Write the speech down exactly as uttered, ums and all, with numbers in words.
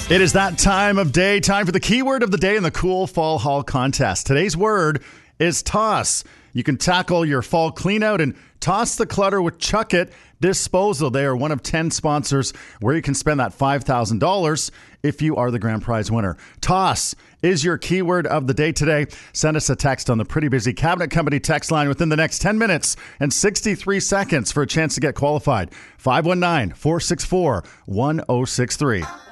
It is that time of day, time for the keyword of the day in the Cool Fall Haul contest. Today's word is toss. You can tackle your fall clean out and toss the clutter with Chuck It Disposal. They are one of ten sponsors where you can spend that five thousand dollars if you are the grand prize winner. Toss is your keyword of the day today. Send us a text on the Pretty Busy Cabinet Company text line within the next ten minutes and sixty-three seconds for a chance to get qualified. five one nine, four six four, one zero six three.